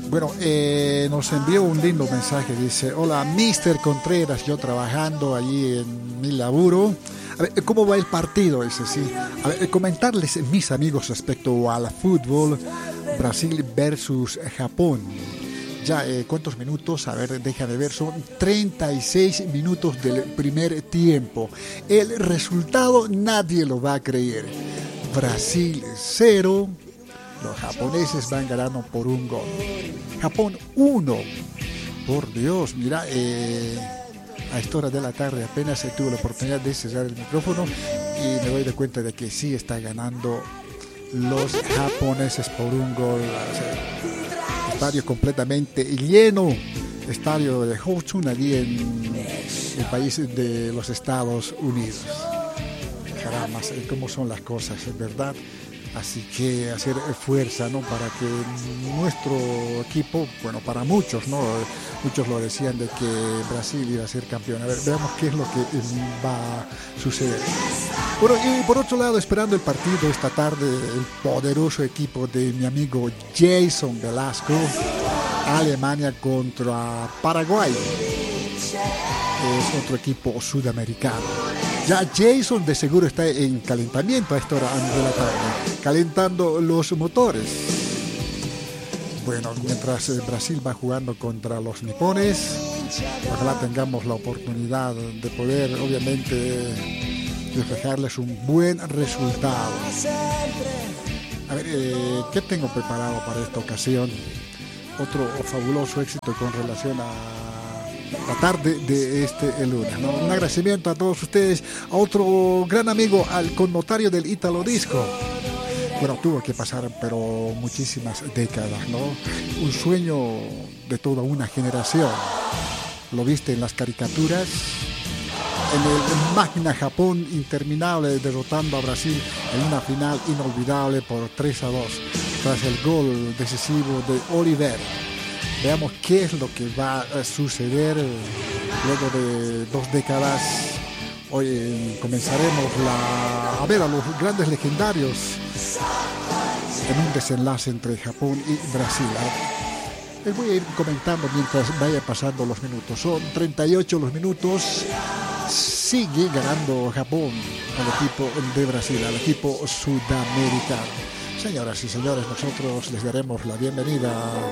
Bueno, nos envió un lindo mensaje. Dice: hola, Mr. Contreras, yo trabajando allí en mi laburo. A ver, ¿cómo va el partido ese? Sí. A ver, comentarles, mis amigos, respecto al fútbol, Brasil versus Japón. Ya, ¿cuántos minutos? A ver, déjame ver, son 36 minutos del primer tiempo. El resultado nadie lo va a creer. Brasil 0, los japoneses van ganando por un gol. Japón 1. Por Dios, mira, a esta hora de la tarde apenas tuve la oportunidad de cerrar el micrófono y me doy de cuenta de que sí está ganando los japoneses por un gol. O sea, estadio completamente lleno, estadio de Houston, allí en el país de los Estados Unidos. Caramba, cómo son las cosas, ¿verdad? Así que hacer fuerza, ¿no? Para que nuestro equipo, bueno, para muchos, ¿no? Muchos lo decían de que Brasil iba a ser campeón. A ver, veamos qué es lo que va a suceder. Bueno, y por otro lado, esperando el partido esta tarde, el poderoso equipo de mi amigo Jason Velasco, Alemania contra Paraguay. Es otro equipo sudamericano. Ya Jason de seguro está en calentamiento a esta hora de la tarde, calentando los motores. Bueno, mientras Brasil va jugando contra los nipones, ojalá tengamos la oportunidad de poder, obviamente, reflejarles un buen resultado. A ver, ¿qué tengo preparado para esta ocasión? Otro fabuloso éxito con relación a la tarde de este lunes, ¿no? Un agradecimiento a todos ustedes, a otro gran amigo, al connotario del Italo Disco. Bueno, tuvo que pasar, pero muchísimas décadas, ¿no? Un sueño de toda una generación. Lo viste en las caricaturas, en el Magna Japón interminable, derrotando a Brasil en una final inolvidable por 3-2, tras el gol decisivo de Oliver. Veamos qué es lo que va a suceder luego de 2 décadas. Hoy comenzaremos a ver a los grandes legendarios en un desenlace entre Japón y Brasil. Les voy a ir comentando mientras vaya pasando los minutos. Son 38 los minutos. Sigue ganando Japón al equipo de Brasil, al equipo sudamericano. Señoras y señores, nosotros les daremos la bienvenida